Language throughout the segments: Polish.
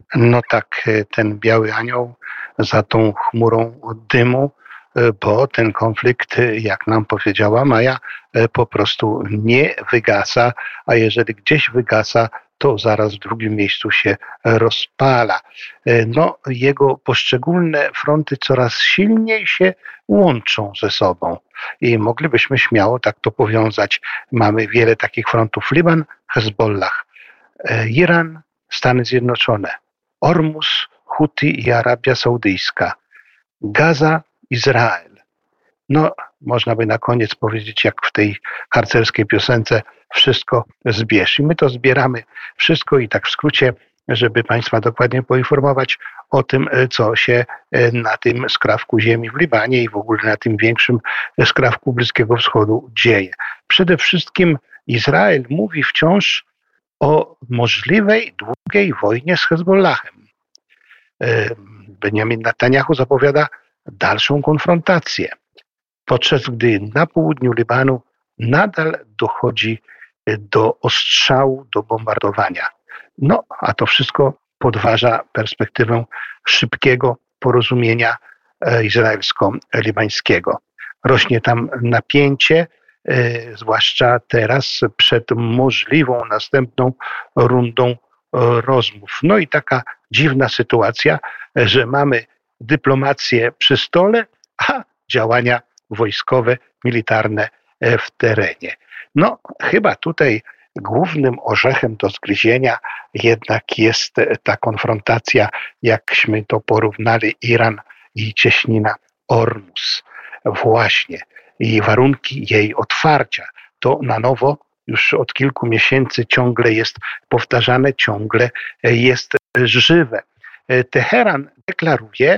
No tak, ten biały anioł za tą chmurą dymu, bo ten konflikt, jak nam powiedziała Maja, po prostu nie wygasa, a jeżeli gdzieś wygasa, to zaraz w drugim miejscu się rozpala. No, jego poszczególne fronty coraz silniej się łączą ze sobą i moglibyśmy śmiało tak to powiązać. Mamy wiele takich frontów: Liban, Hezbollah, Iran, Stany Zjednoczone, Ormus, Huti i Arabia Saudyjska, Gaza, Izrael. No, można by na koniec powiedzieć, jak w tej harcerskiej piosence: wszystko zbierz. I my to zbieramy wszystko i tak w skrócie, żeby Państwa dokładnie poinformować o tym, co się na tym skrawku ziemi w Libanie i w ogóle na tym większym skrawku Bliskiego Wschodu dzieje. Przede wszystkim Izrael mówi wciąż o możliwej długiej wojnie z Hezbollahem. Benjamin Netanjahu zapowiada dalszą konfrontację, podczas gdy na południu Libanu nadal dochodzi do ostrzału, do bombardowania. No, a to wszystko podważa perspektywę szybkiego porozumienia izraelsko-libańskiego. Rośnie tam napięcie, zwłaszcza teraz przed możliwą następną rundą rozmów. No i taka dziwna sytuacja, że mamy dyplomację przy stole, a działania wojskowe, militarne w terenie. No, chyba tutaj głównym orzechem do zgryzienia jednak jest ta konfrontacja, jakśmy to porównali, Iran i cieśnina Ormus. Właśnie. I warunki jej otwarcia. To na nowo już od kilku miesięcy ciągle jest powtarzane, ciągle jest żywe. Teheran deklaruje,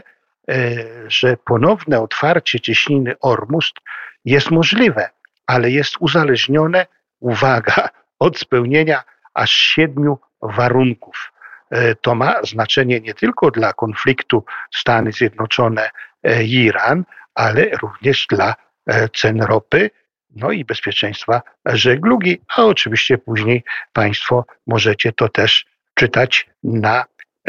że ponowne otwarcie cieśniny Ormus jest możliwe, ale jest uzależnione, uwaga, od spełnienia aż 7 warunków. To ma znaczenie nie tylko dla konfliktu Stany Zjednoczone i Iran, ale również dla cen ropy, no i bezpieczeństwa żeglugi, a oczywiście później Państwo możecie to też czytać na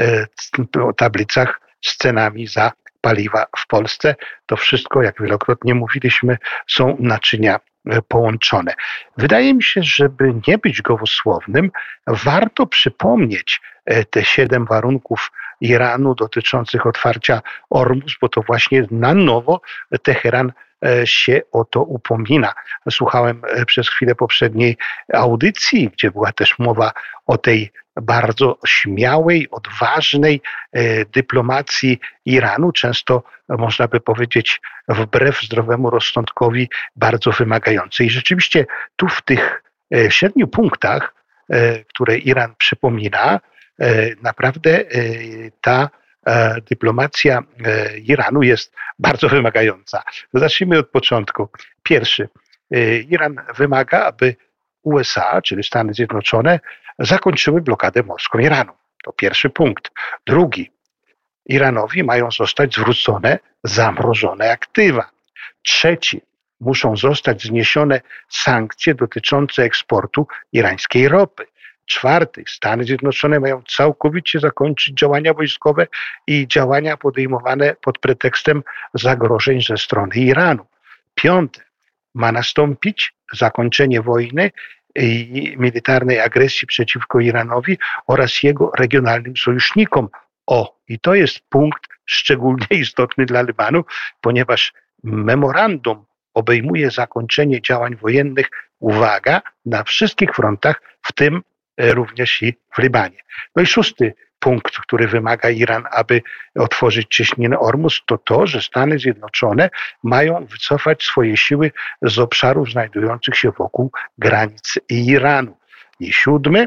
tablicach z cenami za paliwa w Polsce. To wszystko, jak wielokrotnie mówiliśmy, są naczynia połączone. Wydaje mi się, żeby nie być gołosłownym, warto przypomnieć te 7 warunków Iranu dotyczących otwarcia Ormus, bo to właśnie na nowo Teheran się o to upomina. Słuchałem przez chwilę poprzedniej audycji, gdzie była też mowa o tej bardzo śmiałej, odważnej dyplomacji Iranu, często można by powiedzieć wbrew zdrowemu rozsądkowi bardzo wymagającej. I rzeczywiście tu w tych 7 punktach, które Iran przypomina, naprawdę ta dyplomacja Iranu jest bardzo wymagająca. Zacznijmy od początku. Pierwszy. Iran wymaga, aby USA, czyli Stany Zjednoczone, zakończyły blokadę morską Iranu. To pierwszy punkt. Drugi. Iranowi mają zostać zwrócone zamrożone aktywa. Trzeci. Muszą zostać zniesione sankcje dotyczące eksportu irańskiej ropy. Czwarty. Stany Zjednoczone mają całkowicie zakończyć działania wojskowe i działania podejmowane pod pretekstem zagrożeń ze strony Iranu. Piąte. Ma nastąpić zakończenie wojny i militarnej agresji przeciwko Iranowi oraz jego regionalnym sojusznikom. I to jest punkt szczególnie istotny dla Libanu, ponieważ memorandum obejmuje zakończenie działań wojennych, uwaga, na wszystkich frontach, w tym również i w Libanie. No i 6 punkt, który wymaga Iran, aby otworzyć cieśninę Ormus, to to, że Stany Zjednoczone mają wycofać swoje siły z obszarów znajdujących się wokół granic Iranu. I 7.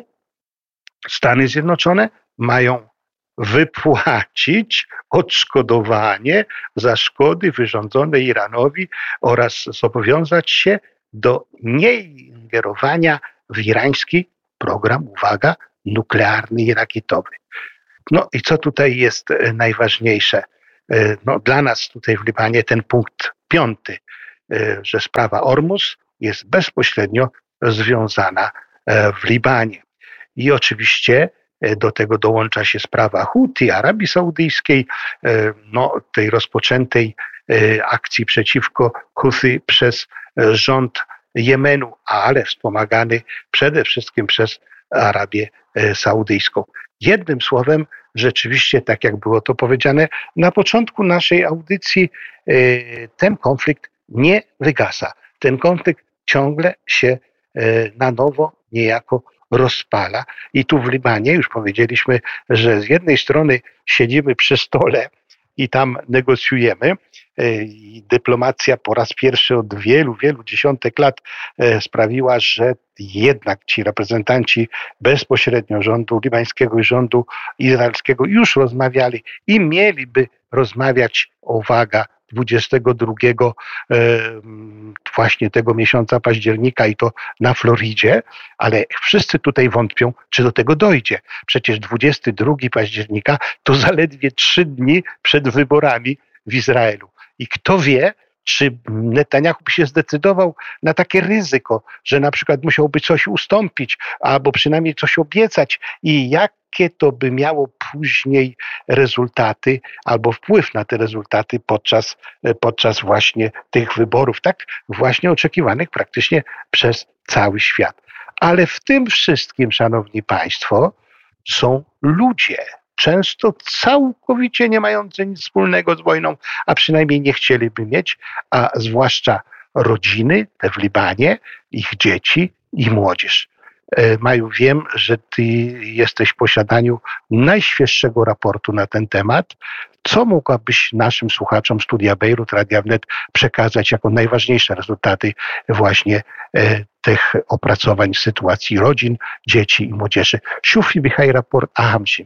Stany Zjednoczone mają wypłacić odszkodowanie za szkody wyrządzone Iranowi oraz zobowiązać się do nieingerowania w irański program, uwaga, nuklearny i rakietowy. No i co tutaj jest najważniejsze? No, dla nas tutaj w Libanie ten punkt 5, że sprawa Ormus jest bezpośrednio związana w Libanie. I oczywiście do tego dołącza się sprawa Huti, Arabii Saudyjskiej, tej rozpoczętej akcji przeciwko Huthi przez rząd Jemenu, ale wspomagany przede wszystkim przez Arabię Saudyjską. Jednym słowem, rzeczywiście, tak jak było to powiedziane na początku naszej audycji, ten konflikt nie wygasa. Ten konflikt ciągle się na nowo niejako rozpala. I tu w Libanie już powiedzieliśmy, że z jednej strony siedzimy przy stole i tam negocjujemy. I dyplomacja po raz pierwszy od wielu dziesiątek lat sprawiła, że jednak ci reprezentanci bezpośrednio rządu libańskiego i rządu izraelskiego już rozmawiali i mieliby rozmawiać, uwaga, 22 właśnie tego miesiąca października i to na Florydzie, ale wszyscy tutaj wątpią, czy do tego dojdzie. Przecież 22 października to zaledwie 3 dni przed wyborami w Izraelu. I kto wie, czy Netanyahu by się zdecydował na takie ryzyko, że na przykład musiałby coś ustąpić, albo przynajmniej coś obiecać i jakie to by miało później rezultaty, albo wpływ na te rezultaty podczas właśnie tych wyborów, tak właśnie oczekiwanych praktycznie przez cały świat. Ale w tym wszystkim, szanowni państwo, są ludzie, często całkowicie nie mający nic wspólnego z wojną, a przynajmniej nie chcieliby mieć, a zwłaszcza rodziny, te w Libanie, ich dzieci i młodzież. Maju, wiem, że ty jesteś w posiadaniu najświeższego raportu na ten temat. Co mogłabyś naszym słuchaczom Studia Bejrut, Radia Wnet przekazać jako najważniejsze rezultaty właśnie tych opracowań sytuacji rodzin, dzieci i młodzieży? شوفي بهاي رابورت أهم شيء.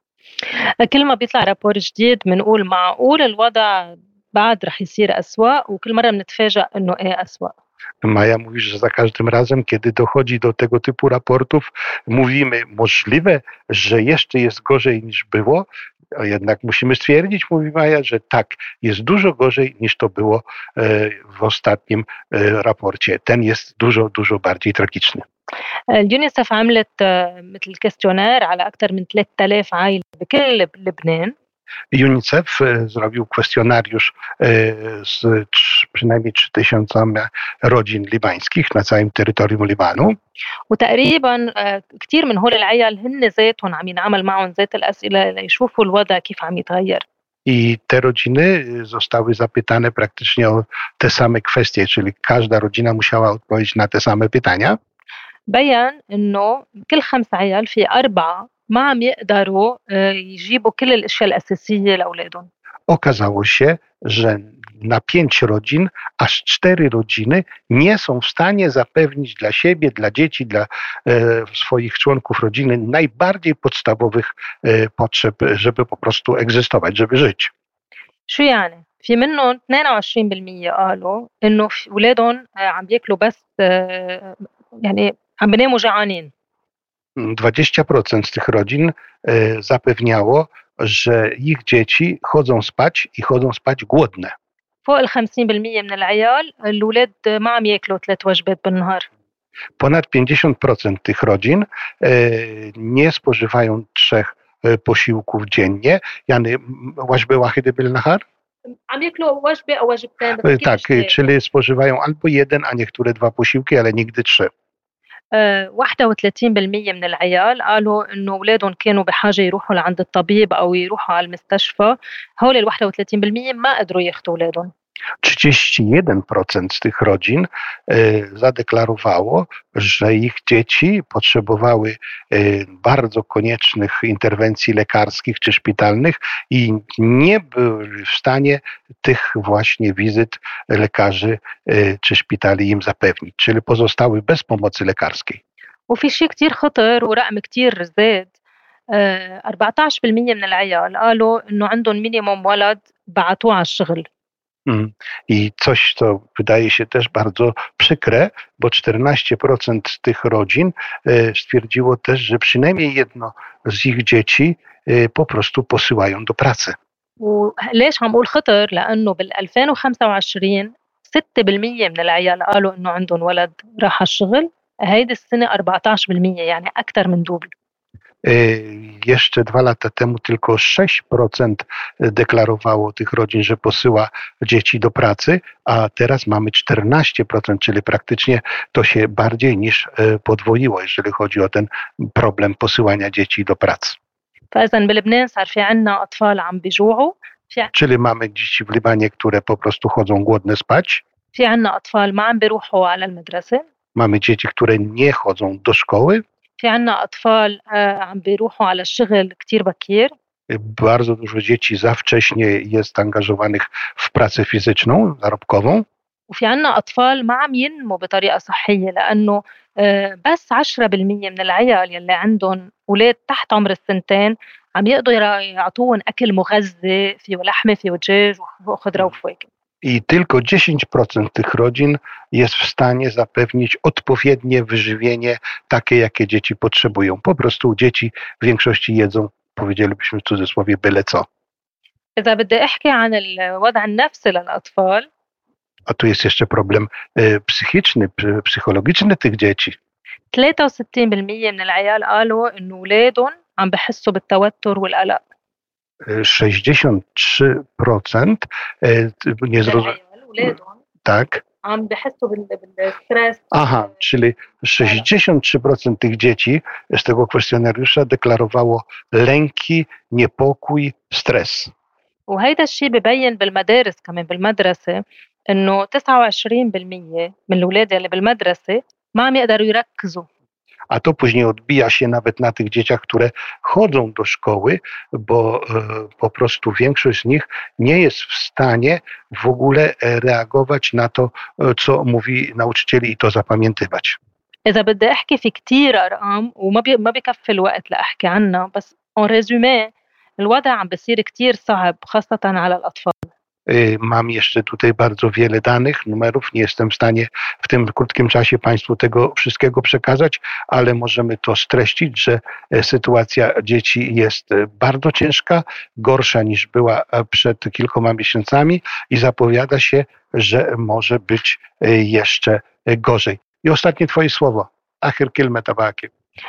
كل ما بيطلع رابور جديد بنقول معقول الوضع بعد رح يصير أسوأ وكل مرة بنتفاجأ إنه إيه أسوأ. Maja, mówisz, że za każdym razem, kiedy dochodzi do tego typu raportów, mówimy, możliwe, że jeszcze jest gorzej niż było, a jednak musimy stwierdzić, mówi Maja, że tak, jest dużo gorzej niż to było w ostatnim raporcie. Ten jest dużo bardziej tragiczny. اليونيسف عملت مثل كاستيونير على أكثر من 3000 عائلة بكل لبنان. UNICEF zrobił kwestionariusz z przynajmniej 3000 rodzin libańskich na całym terytorium Libanu. وتقريبا كثير من هول العيال هن ذاتهم عم ينعمل معهم ذات الأسئلة ليشوفوا الوضع كيف عم يتغير. I te rodziny zostały zapytane praktycznie o te same kwestie, czyli każda rodzina musiała odpowiedzieć na te same pytania. بيّن إنه كل 5 عيال في 4 ما عم يقدروا يجيبوا كل الأشياء الأساسية لأولادهم. Okazało się, że na 5 rodzin aż 4 rodziny nie są w stanie zapewnić dla siebie, dla dzieci, dla swoich członków rodziny najbardziej podstawowych potrzeb, żeby po prostu egzystować, żeby żyć. شو يعني؟ في منهم 22% قالوا إنه أولادهم عم بياكلوا بس يعني عم بيناموا جعانين. 20% z tych rodzin zapewniało, że ich dzieci chodzą spać głodne. فوق ال 50% من العيال الأولاد ما عم ياكلوا 3 وجبات بالنهار. Ponad 50% tych rodzin nie spożywają 3 posiłków dziennie. Yani وجبة واحدة بالنهار? عم ياكلوا وجبة أو وجبتين. Tak, czyli spożywają albo 1, a niektóre 2 posiłki, ale nigdy 3. 31% من العيال قالوا إنه أولادهم كانوا بحاجة يروحوا لعند الطبيب أو يروحوا على المستشفى. هول ال 31% ما قدروا ياخدوا أولادهم. 31% z tych rodzin zadeklarowało, że ich dzieci potrzebowały bardzo koniecznych interwencji lekarskich czy szpitalnych i nie były w stanie tych właśnie wizyt lekarzy czy szpitali im zapewnić, czyli pozostały bez pomocy lekarskiej. وفي شيء كتير خطر ورقم كتير زاد. 14% من العيال قالوا إنه عندهم مينيموم ولد بعتوه على الشغل. I coś, co wydaje się też bardzo przykre, bo 14% tych rodzin stwierdziło też, że przynajmniej jedno z ich dzieci po prostu posyłają do pracy. وليش عم أقول خطر؟ لأنه بال 2025 6% من العيال قالوا إنه عندهم ولد راح على الشغل. هيدي السنة 14%، يعني أكثر من دوبل. Jeszcze 2 lata temu tylko 6% deklarowało tych rodzin, że posyła dzieci do pracy, a teraz mamy 14%, czyli praktycznie to się bardziej niż podwoiło, jeżeli chodzi o ten problem posyłania dzieci do pracy. فإذا بلبنان صار في عنا أطفال عم بيجوعوا Czyli mamy dzieci w Libanie, które po prostu chodzą głodne spać. في عنا أطفال ما عم بيروحوا على المدرسة. Mamy dzieci, które nie chodzą do szkoły. في عنا أطفال عم بيروحوا على الشغل كتير بكير. Bardzo dużo dzieci za wcześnie jest angażowanych w pracę fizyczną, zarobkową. وفي عنا أطفال ما عم ينموا بطريقة صحية لأنه بس 10% من العيال يلي عندهم أولاد تحت عمر السنتين عم يقدروا يعطوهم أكل مغذي فيه لحمة فيه دجاج وخضرة وفواكه. I tylko 10% tych rodzin jest w stanie zapewnić odpowiednie wyżywienie, takie jakie dzieci potrzebują. Po prostu dzieci w większości jedzą, powiedzielibyśmy w cudzysłowie, byle co. إذا بدي أحكي عن الوضع النفسي للأطفال. A tu jest jeszcze problem psychiczny, psychologiczny tych dzieci. 63% من العيال قالوا إنه أولادهم عم بحسوا بالتوتر والقلق. 63% nie zrozumiałem. Tak. عم بحسوا بالستريس. Aha, czyli 63% tych dzieci z tego kwestionariusza deklarowało lęki, niepokój, stres. وهيدا الشيء ببين بالمدارس كمان بالمدرسة إنه 29% من الأولاد اللي بالمدرسة ما عم يقدروا يركزوا. A to później odbija się nawet na tych dzieciach, które chodzą do szkoły, bo po prostu większość z nich nie jest w stanie w ogóle reagować na to, co mówi nauczycieli i to zapamiętywać. إذا بدي أحكي في كتير أرقام وما بكفي الوقت لأحكي عنها بس en résumé الوضع عم بصير كتير صعب خاصة على الأطفال. Mam jeszcze tutaj bardzo wiele danych, numerów. Nie jestem w stanie w tym krótkim czasie Państwu tego wszystkiego przekazać, ale możemy to streścić, że sytuacja dzieci jest bardzo ciężka, gorsza niż była przed kilkoma miesiącami i zapowiada się, że może być jeszcze gorzej. I ostatnie Twoje słowo. آخر كلمة تبعك.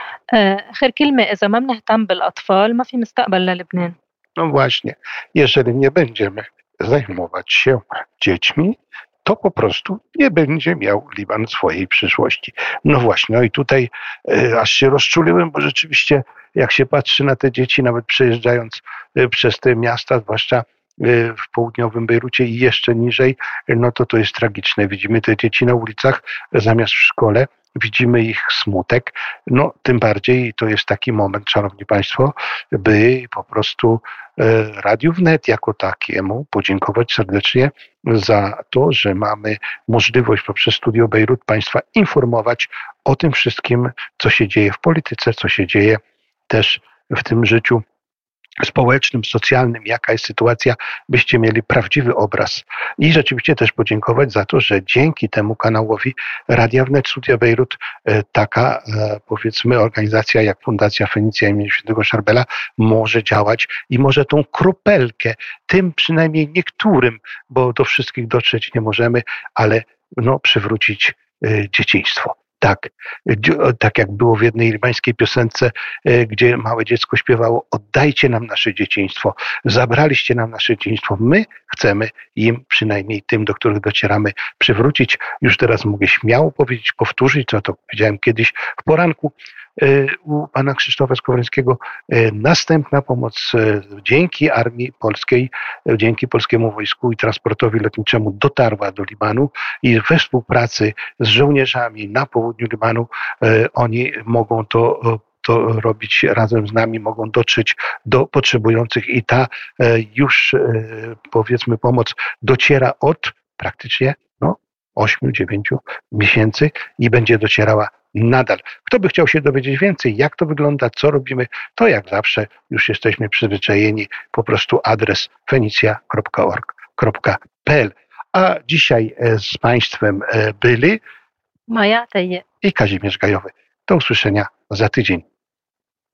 آخر كلمة إذا ما بنهتم بالأطفال ما في مستقبل للبنان. No właśnie, jeżeli nie będziemy zajmować się dziećmi, to po prostu nie będzie miał Liban swojej przyszłości. No właśnie, no i tutaj aż się rozczuliłem, bo rzeczywiście jak się patrzy na te dzieci, nawet przejeżdżając przez te miasta, zwłaszcza w południowym Bejrucie i jeszcze niżej, no to jest tragiczne. Widzimy te dzieci na ulicach zamiast w szkole, widzimy ich smutek, no tym bardziej to jest taki moment, szanowni państwo, by po prostu Radiu Wnet jako takiemu podziękować serdecznie za to, że mamy możliwość poprzez Studio Bejrut państwa informować o tym wszystkim, co się dzieje w polityce, co się dzieje też w tym życiu społecznym, socjalnym, jaka jest sytuacja, byście mieli prawdziwy obraz. I rzeczywiście też podziękować za to, że dzięki temu kanałowi Radia Wnet Studia Bejrut taka powiedzmy organizacja jak Fundacja Fenicja im. Świętego Szarbela może działać i może tą kropelkę, tym przynajmniej niektórym, bo do wszystkich dotrzeć nie możemy, ale przywrócić dzieciństwo. Tak jak było w jednej libańskiej piosence, gdzie małe dziecko śpiewało: oddajcie nam nasze dzieciństwo, zabraliście nam nasze dzieciństwo, my chcemy im, przynajmniej tym, do których docieramy, przywrócić. Już teraz mogę śmiało powiedzieć, powtórzyć, co to powiedziałem kiedyś w poranku u pana Krzysztofa Skowrońskiego. Następna pomoc dzięki Armii Polskiej, dzięki polskiemu wojsku i transportowi lotniczemu dotarła do Libanu i we współpracy z żołnierzami na południu Libanu oni mogą to robić razem z nami, mogą dotrzeć do potrzebujących i ta już powiedzmy pomoc dociera od praktycznie 8-9 miesięcy i będzie docierała nadal. Kto by chciał się dowiedzieć więcej, jak to wygląda, co robimy, to jak zawsze już jesteśmy przyzwyczajeni, po prostu adres fenicja.org.pl. A dzisiaj z Państwem byli Maja Teje i Kazimierz Gajowy. Do usłyszenia za tydzień.